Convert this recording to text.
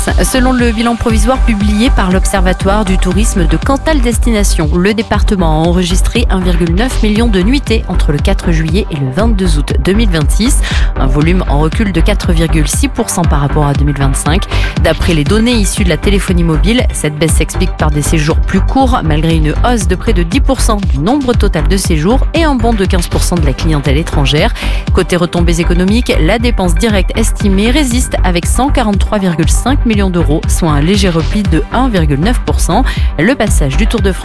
Selon le bilan provisoire publié par l'Observatoire du tourisme de Cantal Destination, le département a enregistré 1,9 million de nuitées entre le 4 juillet et le 22 août 2026. Un volume en recul de 4,6% par rapport à 2025. D'après les données issues de la téléphonie mobile, cette baisse s'explique par des séjours plus courts, malgré une hausse de près de 10% du nombre total de séjours et un bond de 15% de la clientèle étrangère. Côté retombées économiques, la dépense directe estimée résiste avec 143,5 millions d'euros, soit un léger repli de 1,9%. Le passage du Tour de France